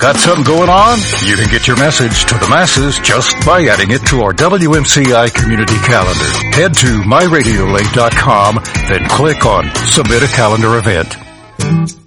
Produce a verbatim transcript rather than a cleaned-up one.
Got something going on? You can get your message to the masses just by adding it to our W M C I community calendar. Head to my radio link dot com, then click on Submit a Calendar Event.